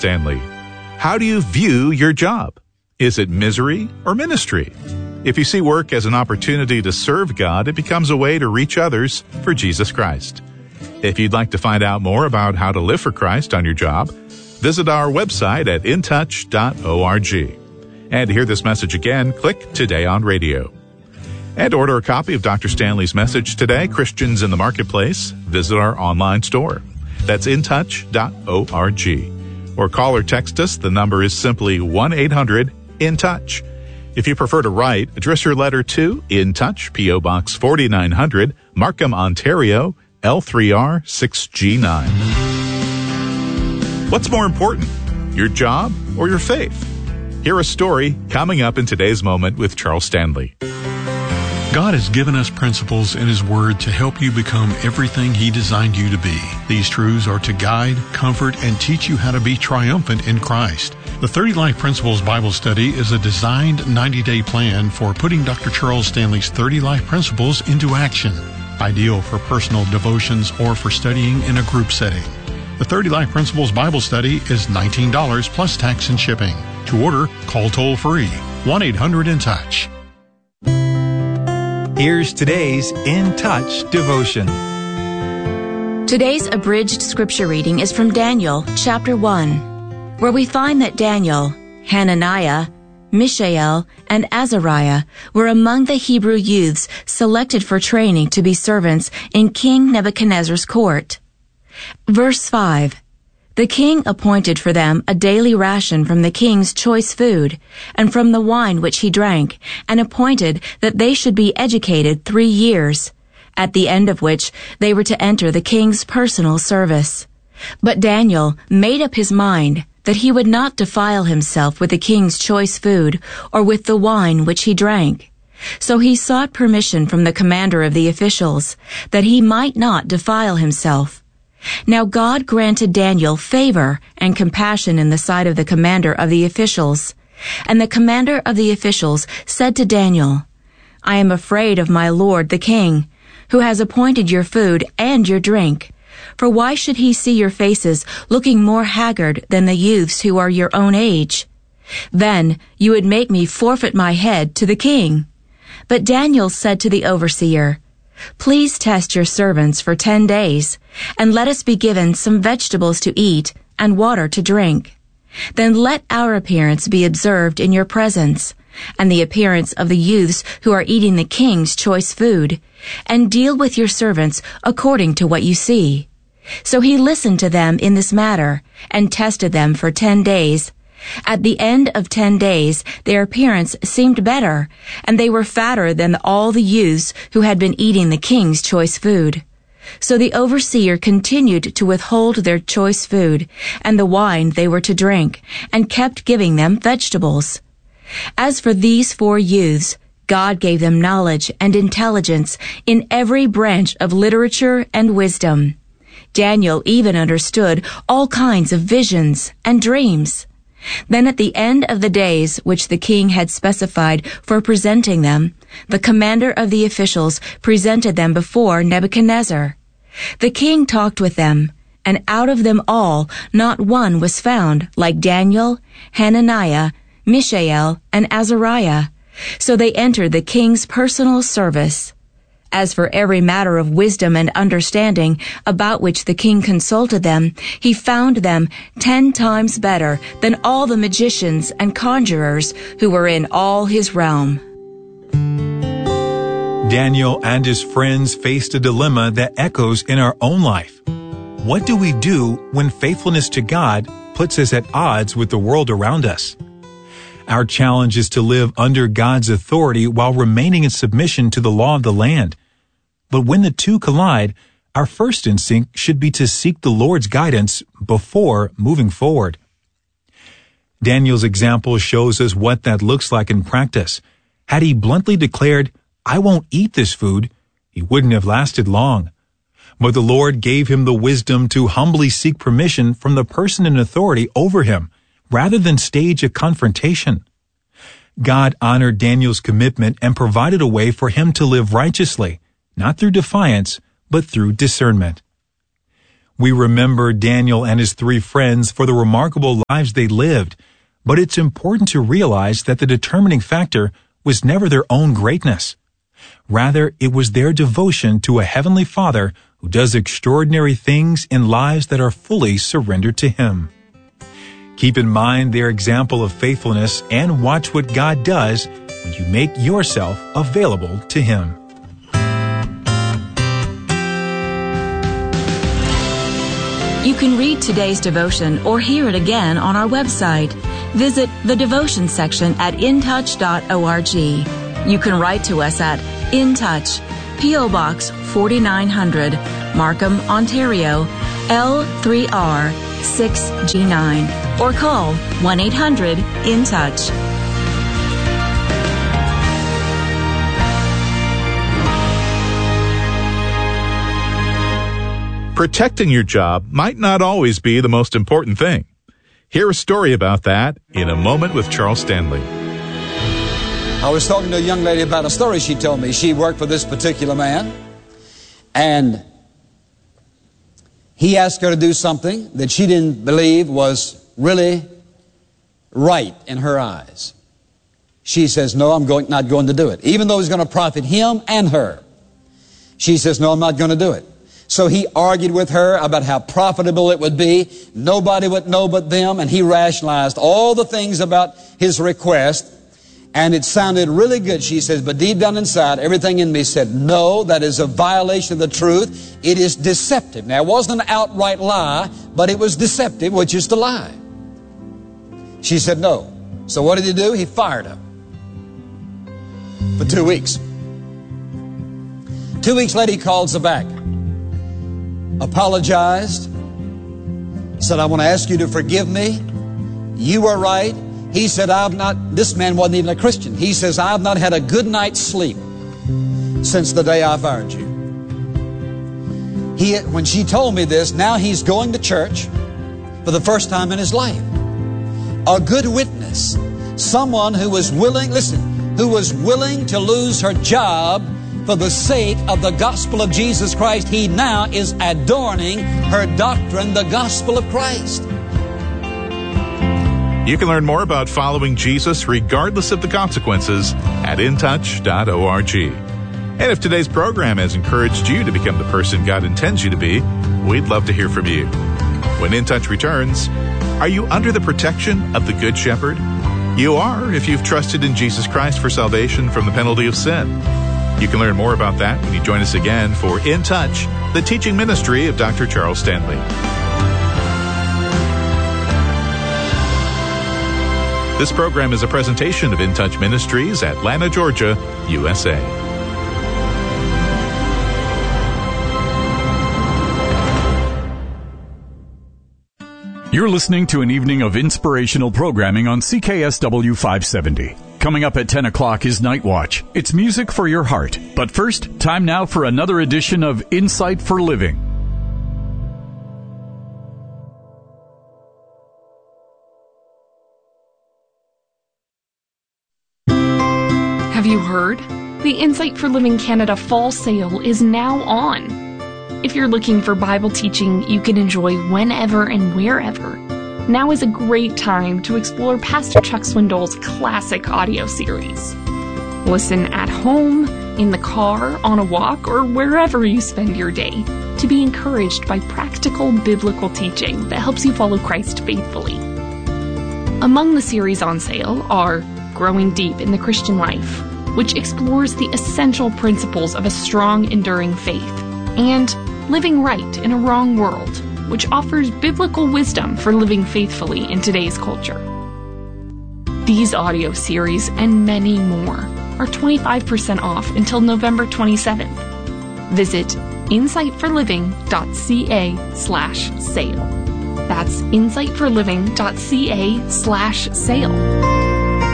Stanley. How do you view your job? Is it misery or ministry? If you see work as an opportunity to serve God, it becomes a way to reach others for Jesus Christ. If you'd like to find out more about how to live for Christ on your job, visit our website at intouch.org. And to hear this message again, click Today on Radio. And to order a copy of Dr. Stanley's message today, Christians in the Marketplace, visit our online store. That's intouch.org. Or call or text us. The number is simply 1-800-IN-TOUCH. If you prefer to write, address your letter to In Touch, P.O. Box 4900, Markham, Ontario, L3R6G9. What's more important, your job or your faith? Hear a story coming up in today's moment with Charles Stanley. God has given us principles in His Word to help you become everything He designed you to be. These truths are to guide, comfort, and teach you how to be triumphant in Christ. The 30 Life Principles Bible Study is a designed 90-day plan for putting Dr. Charles Stanley's 30 Life Principles into action. Ideal for personal devotions or for studying in a group setting. The 30 Life Principles Bible Study is $19 plus tax and shipping. To order, call toll-free 1-800-IN-TOUCH. Here's today's In Touch devotion. Today's abridged scripture reading is from Daniel, chapter 1, where we find that Daniel, Hananiah, Mishael, and Azariah were among the Hebrew youths selected for training to be servants in King Nebuchadnezzar's court. Verse 5. The king appointed for them a daily ration from the king's choice food, and from the wine which he drank, and appointed that they should be educated 3 years, at the end of which they were to enter the king's personal service. But Daniel made up his mind that he would not defile himself with the king's choice food, or with the wine which he drank. So he sought permission from the commander of the officials, that he might not defile himself. Now God granted Daniel favor and compassion in the sight of the commander of the officials. And the commander of the officials said to Daniel, I am afraid of my lord the king, who has appointed your food and your drink. For why should he see your faces looking more haggard than the youths who are your own age? Then you would make me forfeit my head to the king. But Daniel said to the overseer, Please test your servants for 10 days, and let us be given some vegetables to eat and water to drink. Then let our appearance be observed in your presence, and the appearance of the youths who are eating the king's choice food, and deal with your servants according to what you see. So he listened to them in this matter, and tested them for 10 days. At the end of 10 days, their appearance seemed better, and they were fatter than all the youths who had been eating the king's choice food. So the overseer continued to withhold their choice food, and the wine they were to drink, and kept giving them vegetables. As for these 4 youths, God gave them knowledge and intelligence in every branch of literature and wisdom. Daniel even understood all kinds of visions and dreams. Then at the end of the days which the king had specified for presenting them, the commander of the officials presented them before Nebuchadnezzar. The king talked with them, and out of them all not one was found like Daniel, Hananiah, Mishael, and Azariah. So they entered the king's personal service. As for every matter of wisdom and understanding about which the king consulted them, he found them 10 times better than all the magicians and conjurers who were in all his realm. Daniel and his friends faced a dilemma that echoes in our own life. What do we do when faithfulness to God puts us at odds with the world around us? Our challenge is to live under God's authority while remaining in submission to the law of the land. But when the two collide, our first instinct should be to seek the Lord's guidance before moving forward. Daniel's example shows us what that looks like in practice. Had he bluntly declared, I won't eat this food, he wouldn't have lasted long. But the Lord gave him the wisdom to humbly seek permission from the person in authority over him, rather than stage a confrontation. God honored Daniel's commitment and provided a way for him to live righteously, not through defiance, but through discernment. We remember Daniel and his 3 friends for the remarkable lives they lived, but it's important to realize that the determining factor was never their own greatness. Rather, it was their devotion to a Heavenly Father who does extraordinary things in lives that are fully surrendered to Him. Keep in mind their example of faithfulness and watch what God does when you make yourself available to Him. You can read today's devotion or hear it again on our website. Visit the devotion section at intouch.org. You can write to us at In Touch, P.O. Box 4900, Markham, Ontario, L3R 6G9, or call 1-800-IN-TOUCH. Protecting your job might not always be the most important thing. Hear a story about that in a moment with Charles Stanley. I was talking to a young lady about a story she told me. She worked for this particular man, and he asked her to do something that she didn't believe was really right in her eyes. She says, no, I'm not going to do it. Even though it's going to profit him and her. She says, no, I'm not going to do it. So he argued with her about how profitable it would be. Nobody would know but them, and he rationalized all the things about his request. And it sounded really good, she says, but deep down inside, everything in me said, no, that is a violation of the truth. It is deceptive. Now, it wasn't an outright lie, but it was deceptive, which is to lie. She said no. So what did he do? He fired her for 2 weeks. 2 weeks later, he calls her back, apologized, said, I want to ask you to forgive me. You were right. He said, this man wasn't even a Christian. He says, I've not had a good night's sleep since the day I fired you. When she told me this, now he's going to church for the first time in his life. A good witness. Someone who was willing, who was willing to lose her job for the sake of the gospel of Jesus Christ. He now is adorning her doctrine, the gospel of Christ. You can learn more about following Jesus regardless of the consequences at intouch.org. And if today's program has encouraged you to become the person God intends you to be, we'd love to hear from you. When In Touch returns, are you under the protection of the Good Shepherd? You are if you've trusted in Jesus Christ for salvation from the penalty of sin. You can learn more about that when you join us again for In Touch, the teaching ministry of Dr. Charles Stanley. This program is a presentation of In Touch Ministries, Atlanta, Georgia, USA. You're listening to an evening of inspirational programming on CKSW 570. Coming up at 10 o'clock is Night Watch. It's music for your heart. But first, time now for another edition of Insight for Living. Have you heard? The Insight for Living Canada Fall Sale is now on. If you're looking for Bible teaching you can enjoy whenever and wherever, now is a great time to explore Pastor Chuck Swindoll's classic audio series. Listen at home, in the car, on a walk, or wherever you spend your day to be encouraged by practical biblical teaching that helps you follow Christ faithfully. Among the series on sale are Growing Deep in the Christian Life, which explores the essential principles of a strong, enduring faith, and Living Right in a Wrong World, which offers biblical wisdom for living faithfully in today's culture. These audio series and many more are 25% off until November 27th. Visit insightforliving.ca/sale. That's insightforliving.ca/sale.